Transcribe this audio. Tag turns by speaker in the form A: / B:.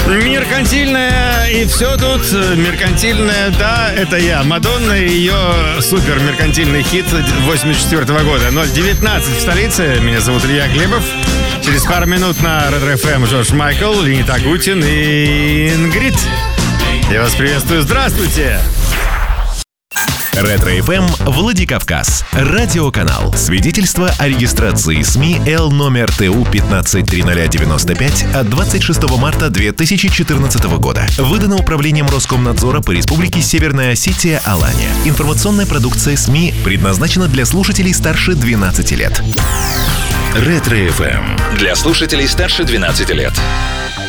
A: Меркантильная, и все тут меркантильная, да, это я. Мадонна и ее супер меркантильный хит 84 года. 019 в столице. Меня зовут Илья Глебов. Через пару минут на Ретро ФМ Джордж Майкл, Леонид Агутин и Ингрид. Я вас приветствую. Здравствуйте!
B: Ретро ФМ Владикавказ. Радиоканал. Свидетельство о регистрации СМИ Л номер ТУ 153095 от 26 марта 2014 года. Выдано Управлением Роскомнадзора по Республике Северная Осетия Алания. Информационная продукция СМИ предназначена для слушателей старше 12 лет. Ретро ФМ. Для слушателей старше 12 лет.